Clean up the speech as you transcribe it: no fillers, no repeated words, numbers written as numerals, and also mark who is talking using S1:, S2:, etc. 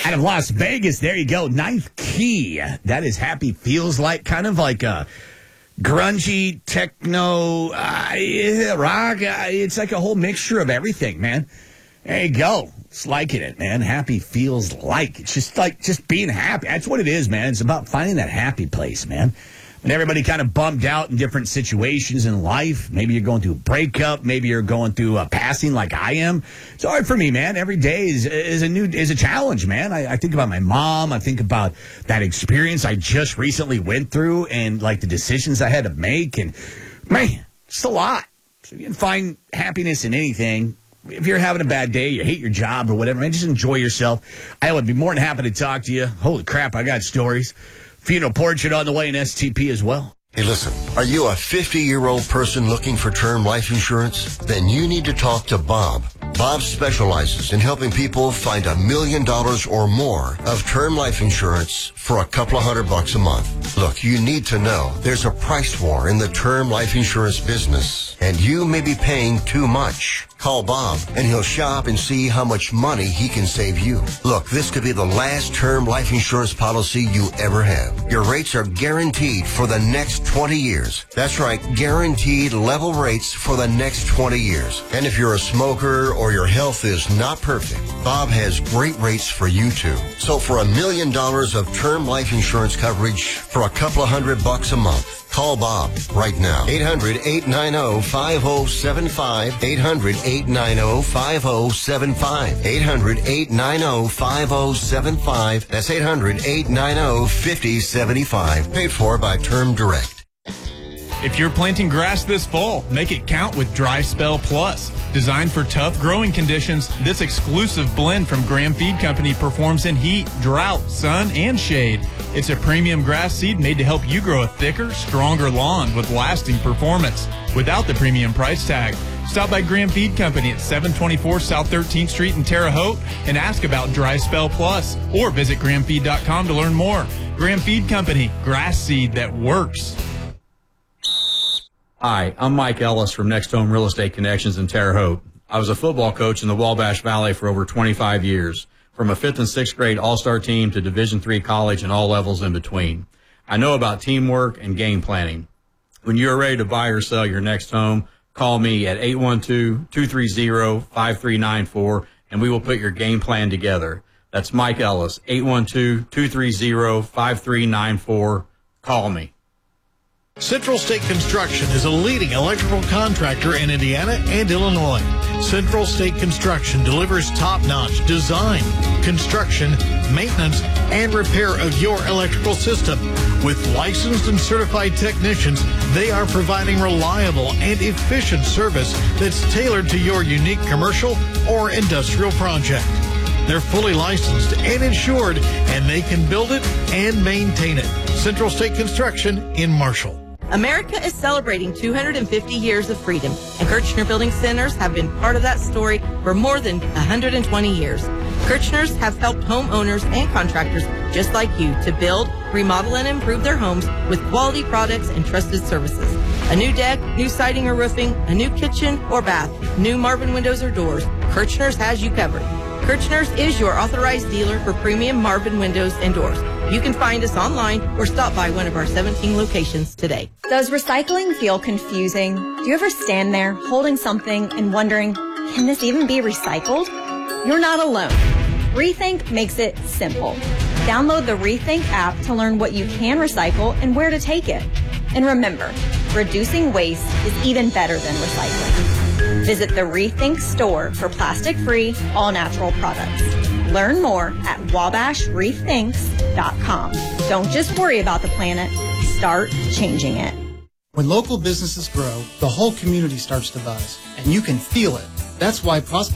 S1: Out of Las Vegas, there you go. Ninth Key. That is Happy Feels Like, kind of like a grungy, techno, rock. It's like a whole mixture of everything, man. There you go. It's liking it, man. Happy Feels Like. It's just being happy. That's what it is, man. It's about finding that happy place, man. And everybody kind of bummed out in different situations in life. Maybe you're going through a breakup. Maybe you're going through a passing like I am. It's hard for me, man. Every day is a challenge, man. I think about my mom. I think about that experience I just recently went through and like the decisions I had to make. And man, it's a lot. So you can find happiness in anything. If you're having a bad day, you hate your job or whatever, man, just enjoy yourself. I would be more than happy to talk to you. Holy crap, I got stories. Funeral portrait on the way in STP as well.
S2: Hey, listen, are you a 50-year-old person looking for term life insurance? Then you need to talk to Bob. Bob specializes in helping people find $1 million or more of term life insurance for a couple of $100 a month. Look, you need to know there's a price war in the term life insurance business, and you may be paying too much. Call Bob, and he'll shop and see how much money he can save you. Look, this could be the last term life insurance policy you ever have. Your rates are guaranteed for the next 20 years. That's right, guaranteed level rates for the next 20 years. And if you're a smoker or your health is not perfect, Bob has great rates for you too. So for $1 million of term life insurance coverage for a couple of $100 a month, call Bob right now. 800-890-5075. 800-890-5075. 800-890-5075. That's 800-890-5075. Paid for by Term Direct.
S3: If you're planting grass this fall, make it count with Dry Spell Plus. Designed for tough growing conditions, this exclusive blend from Graham Feed Company performs in heat, drought, sun, and shade. It's a premium grass seed made to help you grow a thicker, stronger lawn with lasting performance without the premium price tag. Stop by Graham Feed Company at 724 South 13th Street in Terre Haute and ask about Dry Spell Plus, or visit grahamfeed.com to learn more. Graham Feed Company, grass seed that works.
S4: Hi, I'm Mike Ellis from Next Home Real Estate Connections in Terre Haute. I was a football coach in the Wabash Valley for over 25 years, from a 5th and 6th grade all-star team to Division III college and all levels in between. I know about teamwork and game planning. When you're ready to buy or sell your next home, call me at 812-230-5394, and we will put your game plan together. That's Mike Ellis, 812-230-5394. Call me.
S5: Central State Construction is a leading electrical contractor in Indiana and Illinois. Central State Construction delivers top-notch design, construction, maintenance, and repair of your electrical system. With licensed and certified technicians, they are providing reliable and efficient service that's tailored to your unique commercial or industrial project. They're fully licensed and insured, and they can build it and maintain it. Central State Construction in Marshall.
S6: America is celebrating 250 years of freedom, and Kirchner Building Centers have been part of that story for more than 120 years. Kirchners have helped homeowners and contractors just like you to build, remodel, and improve their homes with quality products and trusted services. A new deck, new siding or roofing, a new kitchen or bath, new Marvin windows or doors, Kirchners has you covered. Kirchners is your authorized dealer for premium Marvin windows and doors. You can find us online or stop by one of our 17 locations today.
S7: Does recycling feel confusing? Do you ever stand there holding something and wondering, can this even be recycled? You're not alone. Rethink makes it simple. Download the Rethink app to learn what you can recycle and where to take it. And remember, reducing waste is even better than recycling. Visit the Rethink store for plastic-free, all-natural products. Learn more at wabashrethinks.com. Don't just worry about the planet. Start changing it.
S8: When local businesses grow, the whole community starts to buzz, and you can feel it. That's why Prospect